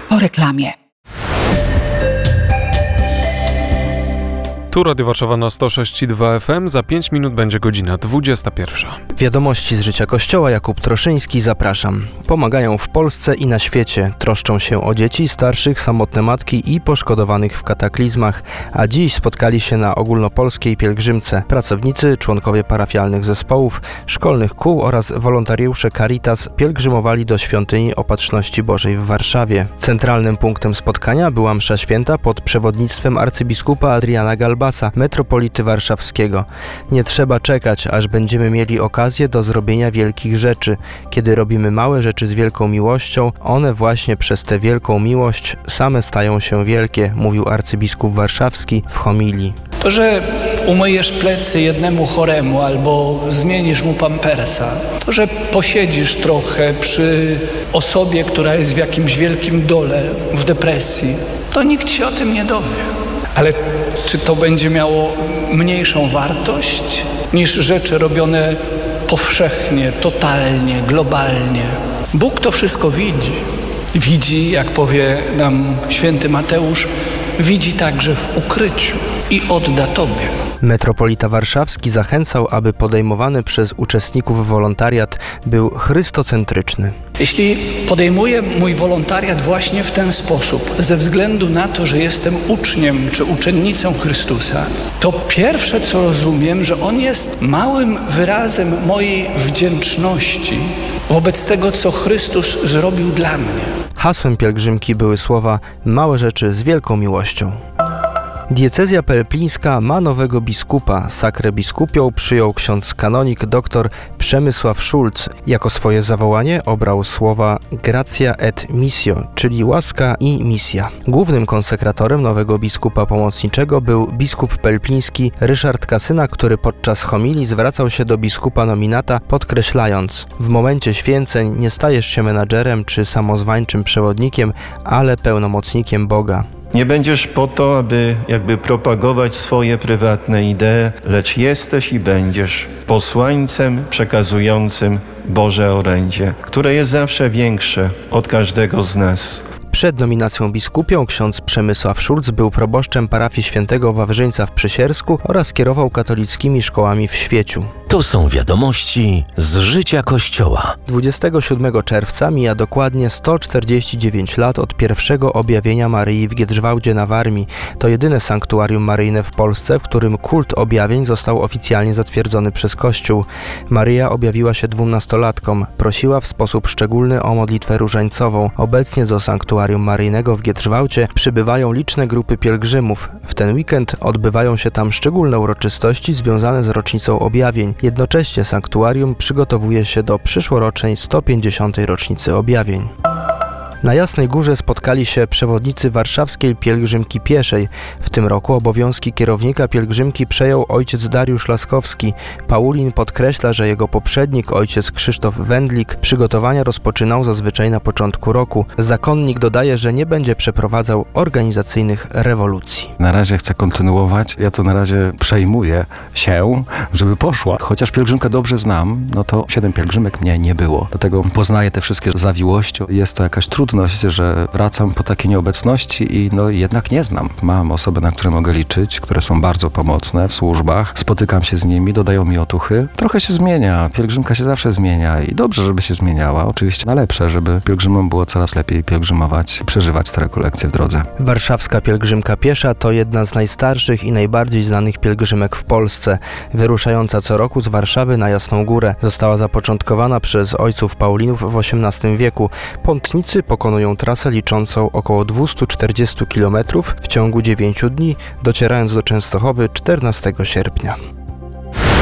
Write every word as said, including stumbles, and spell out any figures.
Po reklamie. Tu Radio Warszawa na sto sześć i dwa F M. Za pięć minut będzie godzina dwudziesta pierwsza. Wiadomości z życia Kościoła. Jakub Troszyński, zapraszam. Pomagają w Polsce i na świecie. Troszczą się o dzieci, starszych, samotne matki i poszkodowanych w kataklizmach. A dziś spotkali się na ogólnopolskiej pielgrzymce pracownicy, członkowie parafialnych zespołów, szkolnych kół oraz wolontariusze Caritas pielgrzymowali do Świątyni Opatrzności Bożej w Warszawie. Centralnym punktem spotkania była msza święta pod przewodnictwem arcybiskupa Adriana Galbasa, metropolity warszawskiego. Nie trzeba czekać, aż będziemy mieli okazję do zrobienia wielkich rzeczy. Kiedy robimy małe rzeczy z wielką miłością, one właśnie przez tę wielką miłość same stają się wielkie, mówił arcybiskup warszawski w homilii. To, że umyjesz plecy jednemu choremu albo zmienisz mu pampersa, to, że posiedzisz trochę przy osobie, która jest w jakimś wielkim dole, w depresji, to nikt się o tym nie dowie. Ale czy to będzie miało mniejszą wartość niż rzeczy robione powszechnie, totalnie, globalnie? Bóg to wszystko widzi. Widzi, jak powie nam święty Mateusz, widzi także w ukryciu i odda Tobie. Metropolita warszawski zachęcał, aby podejmowany przez uczestników wolontariat był chrystocentryczny. Jeśli podejmuję mój wolontariat właśnie w ten sposób, ze względu na to, że jestem uczniem czy uczennicą Chrystusa, to pierwsze, co rozumiem, że On jest małym wyrazem mojej wdzięczności wobec tego, co Chrystus zrobił dla mnie. Hasłem pielgrzymki były słowa „Małe rzeczy z wielką miłością”. Diecezja pelplińska ma nowego biskupa. Sakrę biskupią przyjął ksiądz kanonik dr Przemysław Szulc. Jako swoje zawołanie obrał słowa gratia et missio, czyli łaska i misja. Głównym konsekratorem nowego biskupa pomocniczego był biskup pelpliński Ryszard Kasyna, który podczas homilii zwracał się do biskupa nominata, podkreślając: w momencie święceń nie stajesz się menadżerem czy samozwańczym przewodnikiem, ale pełnomocnikiem Boga. Nie będziesz po to, aby jakby propagować swoje prywatne idee, lecz jesteś i będziesz posłańcem przekazującym Boże orędzie, które jest zawsze większe od każdego z nas. Przed nominacją biskupią ksiądz Przemysław Szulc był proboszczem parafii świętego Wawrzyńca w Przysiersku oraz kierował katolickimi szkołami w Świeciu. To są wiadomości z życia Kościoła. dwudziestego siódmego czerwca mija dokładnie sto czterdzieści dziewięć lat od pierwszego objawienia Maryi w Giedrzwałdzie na Warmii. To jedyne sanktuarium maryjne w Polsce, w którym kult objawień został oficjalnie zatwierdzony przez Kościół. Maryja objawiła się dwunastolatkom. Prosiła w sposób szczególny o modlitwę różańcową. Obecnie do sanktuarium maryjnego w Giedrzwałdzie przybywają liczne grupy pielgrzymów. W ten weekend odbywają się tam szczególne uroczystości związane z rocznicą objawień. Jednocześnie sanktuarium przygotowuje się do przyszłorocznej sto pięćdziesiątej rocznicy objawień. Na Jasnej Górze spotkali się przewodnicy warszawskiej pielgrzymki pieszej. W tym roku obowiązki kierownika pielgrzymki przejął ojciec Dariusz Laskowski. Paulin podkreśla, że jego poprzednik, ojciec Krzysztof Wędlik, przygotowania rozpoczynał zazwyczaj na początku roku. Zakonnik dodaje, że nie będzie przeprowadzał organizacyjnych rewolucji. Na razie chcę kontynuować. Ja to na razie przejmuję się, żeby poszła. Chociaż pielgrzymkę dobrze znam, no to siedem pielgrzymek mnie nie było. Dlatego poznaję te wszystkie zawiłości. Jest to jakaś trudność, że wracam po takiej nieobecności i no jednak nie znam. Mam osoby, na które mogę liczyć, które są bardzo pomocne w służbach. Spotykam się z nimi, dodają mi otuchy. Trochę się zmienia. Pielgrzymka się zawsze zmienia i dobrze, żeby się zmieniała. Oczywiście na lepsze, żeby pielgrzymom było coraz lepiej pielgrzymować, przeżywać te rekolekcje w drodze. Warszawska pielgrzymka piesza to jedna z najstarszych i najbardziej znanych pielgrzymek w Polsce. Wyruszająca co roku z Warszawy na Jasną Górę. Została zapoczątkowana przez ojców Paulinów w osiemnastym wieku. Pątnicy pokonują trasę liczącą około dwieście czterdzieści kilometrów w ciągu dziewięciu dni, docierając do Częstochowy czternastego sierpnia.